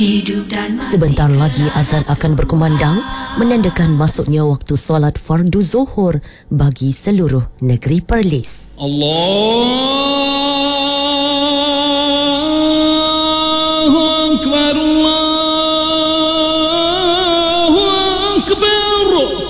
Sebentar lagi azan akan berkumandang menandakan masuknya waktu solat fardu zuhur bagi seluruh negeri Perlis. Allah